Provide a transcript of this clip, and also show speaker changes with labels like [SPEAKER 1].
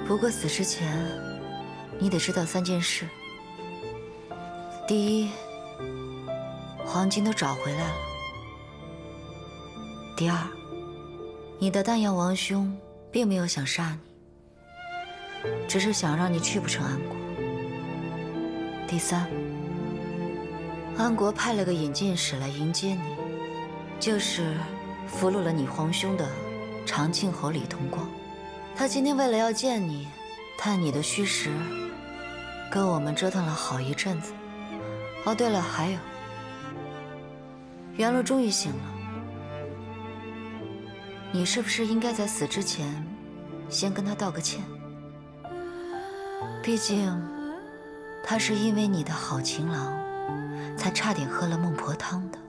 [SPEAKER 1] 不过死之前，你得知道3件事。第一，黄金都找回来了。第二，你的丹阳王兄并没有想杀你，只是想让你去不成安国。第三，安国派了个引荐使来迎接你，就是俘虏了你皇兄的长庆侯李同光。他今天为了要见你，探你的虚实，跟我们折腾了好一阵子。哦，对了，还有，元禄终于醒了，你是不是应该在死之前先跟他道个歉？毕竟，他是因为你的好情郎，才差点喝了孟婆汤的。